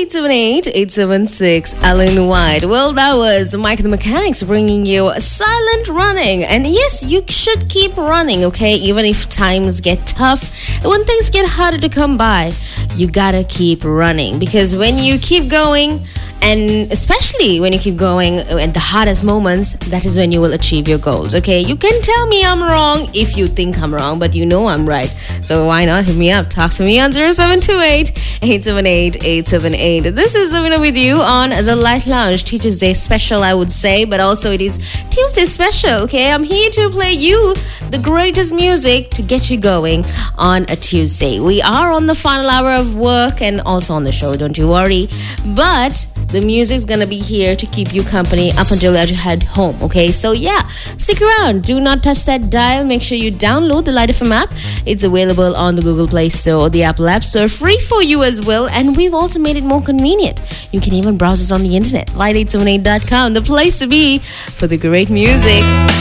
878-876 Alan White. Well, that was Mike the Mechanics bringing you Silent Running. And yes, you should keep running, okay? Even if times get tough, when things get harder to come by, you gotta keep running. Because when you keep going, and especially when you keep going at the hardest moments, that is when you will achieve your goals, okay? You can tell me I'm wrong if you think I'm wrong, but you know I'm right. So why not hit me up? Talk to me on 0728-878-878. This is Zamina with you on the Light Lounge. Teacher's Day special, I would say, but also it is Tuesday special, okay? I'm here to play you the greatest music to get you going on a Tuesday. We are on the final hour of work and also on the show, don't you worry. But the music's gonna be here to keep you company up until you head home, okay? So yeah, stick around. Do not touch that dial. Make sure you download the Light FM app. It's available on the Google Play Store or the Apple App Store, free for you as well. And we've also made it more convenient. You can even browse us on the internet, light878.com, the place to be for the great music.